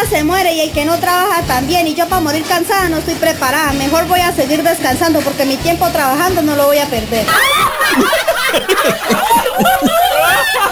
se muere y el que no trabaja también. Y yo para morir cansada no estoy preparada. Mejor voy a seguir descansando porque mi tiempo trabajando no lo voy a perder.